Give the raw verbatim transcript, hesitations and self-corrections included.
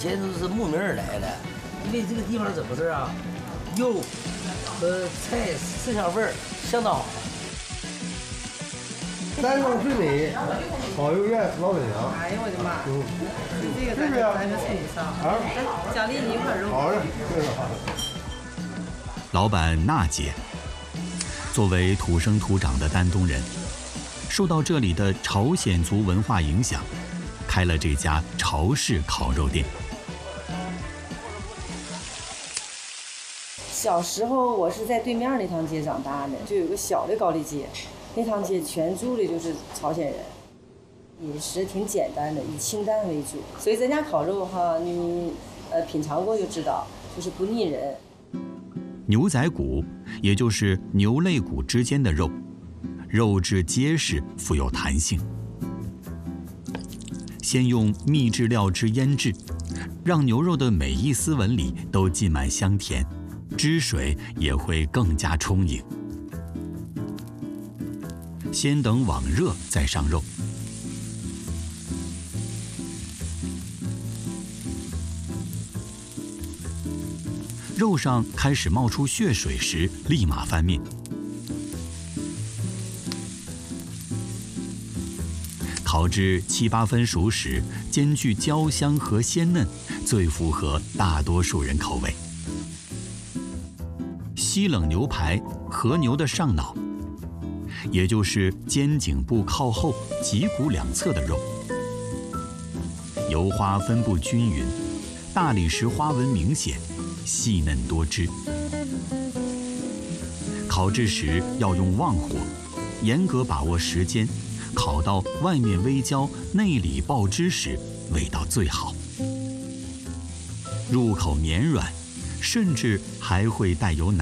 前都是慕名而来的，因为这个地方怎么事啊？肉和菜色香味儿相当好。 山东最美，好又院老板娘。 哎呦我的妈！ 嗯， 这个咱就咱就称不上。啊，来，奖励你一块肉。 好的，对了。 老板娜姐，作为土生土长的丹东人，受到这里的朝鲜族文化影响，开了这家朝式烤肉店。 小时候我是在对面那条街长大的，就有个小的高丽街，那条街全住的就是朝鲜人，饮食挺简单的，以清淡为主。所以咱家烤肉哈，你呃品尝过就知道，就是不腻人。 牛仔骨，也就是牛肋骨之间的肉，肉质结实，富有弹性。先用秘制料汁腌制，让牛肉的每一丝纹里都浸满香甜，汁水也会更加充盈。先等网热再上肉。肉上开始冒出血水时，立马翻面。烤至七八分熟时，兼具焦香和鲜嫩，最符合大多数人口味。西冷牛排，和牛的上脑，也就是肩颈部靠后、脊骨两侧的肉，油花分布均匀，大理石花纹明显，细嫩多汁。烤制时要用旺火，严格把握时间，烤到外面微焦、内里爆汁时，味道最好。入口绵软，甚至还会带有奶